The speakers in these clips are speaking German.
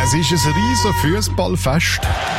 Es ist ein riesen Fußballfest.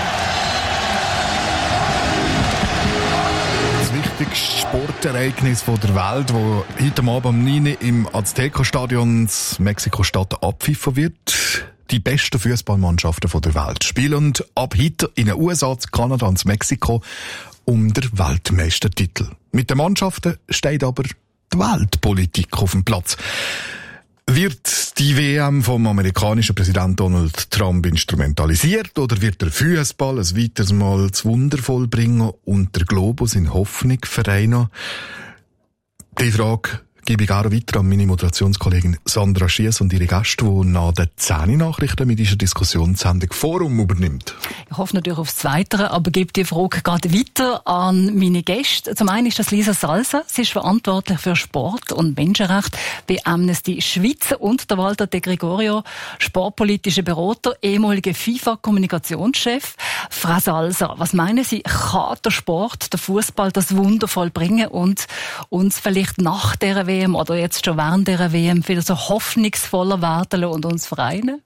Das wichtigste Sportereignis der Welt, das heute Abend um 9 Uhr im Azteca-Stadion in Mexiko-Stadt abpfiffen wird. Die besten Fußballmannschaften der Welt spielen ab heute in den USA, Kanada und Mexiko um den Weltmeistertitel. Mit den Mannschaften steht aber die Weltpolitik auf dem Platz. Wird die WM vom amerikanischen Präsident Donald Trump instrumentalisiert oder wird der Fußball ein weiteres Mal das Wunder vollbringen und der Globus in Hoffnung vereinen? Die Frage gebe ich auch weiter an meine Moderationskollegin Sandra Schiess und ihre Gäste, die nach den 10 Nachrichten mit dieser Diskussionssendung Forum übernimmt. Ich hoffe natürlich aufs Zweite, aber gebe die Frage gerade weiter an meine Gäste. Zum einen ist das Lisa Salsa. Sie ist verantwortlich für Sport und Menschenrechte bei Amnesty Schweiz und der Walter De Gregorio, sportpolitischer Berater, ehemaliger FIFA-Kommunikationschef. Frau Salsa, was meinen Sie, kann der Sport, der Fußball das Wunder vollbringen und uns vielleicht nach dieser WM oder jetzt schon während dieser WM wieder so hoffnungsvoller werden und uns vereinen?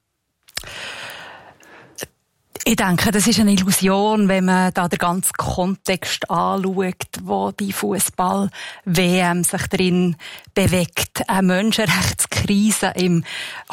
Ich denke, das ist eine Illusion, wenn man da den ganzen Kontext anschaut, wo die Fußball-WM sich drin bewegt. Eine Menschenrechtskrise im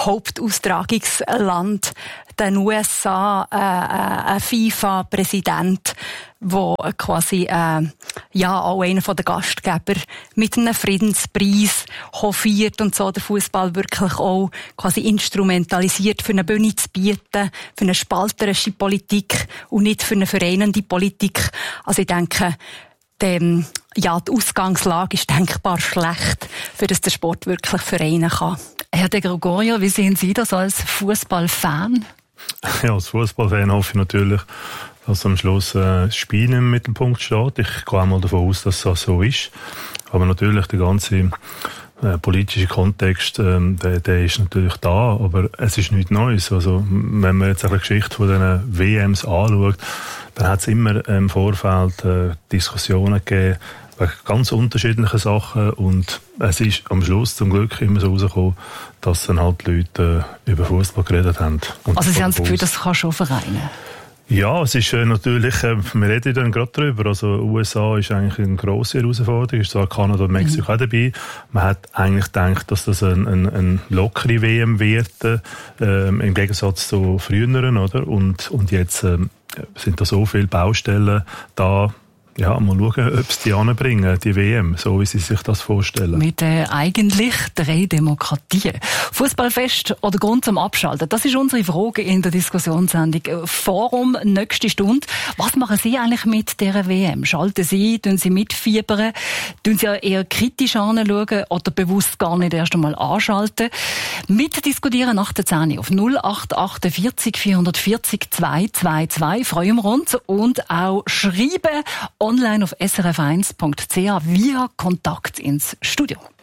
Hauptaustragungsland, den USA, ein FIFA-Präsident, wo quasi auch einer der Gastgeber mit einem Friedenspreis hofiert und so der Fußball wirklich auch quasi instrumentalisiert, für eine Bühne zu bieten, für eine spalterische Politik und nicht für eine vereinende Politik. Also ich denke, die Ausgangslage ist denkbar schlecht, für das der Sport wirklich vereinen kann. Herr De Gregorio, wie sehen Sie das als Fußballfan? Ja, als Fußballfan hoffe ich natürlich, dass am Schluss das Spiel im Mittelpunkt steht. Ich gehe auch mal davon aus, dass das so ist. Aber natürlich der ganze politische Kontext, der ist natürlich da, aber es ist nichts Neues. Also, wenn man jetzt eine Geschichte von diesen WMs anschaut, dann hat es immer im Vorfeld Diskussionen gegeben wegen ganz unterschiedlichen Sachen und es ist am Schluss zum Glück immer so rausgekommen, dass dann halt die Leute über Fußball geredet haben. Und also Sie haben das Gefühl, das kann schon vereinen? Ja, es ist natürlich, wir reden dann gerade drüber, also USA ist eigentlich eine grosse Herausforderung, ist zwar Kanada und Mexiko auch dabei. Man hat eigentlich gedacht, dass das eine lockere WM wird, im Gegensatz zu früheren, oder? Und jetzt sind da so viele Baustellen da. Ja, mal schauen, ob sie die anbringen, die WM, so wie sie sich das vorstellen. Mit eigentlich 3 Demokratien. Fußballfest oder Grund zum Abschalten? Das ist unsere Frage in der Diskussionssendung. Forum, nächste Stunde. Was machen Sie eigentlich mit dieser WM? Schalten Sie, tun Sie mitfiebern? Tun Sie eher kritisch anschauen oder bewusst gar nicht erst einmal anschalten? Mitdiskutieren nach der 10 auf 0848 440 222. Freuen wir uns. Und auch schreiben online auf srf1.ch via Kontakt ins Studio.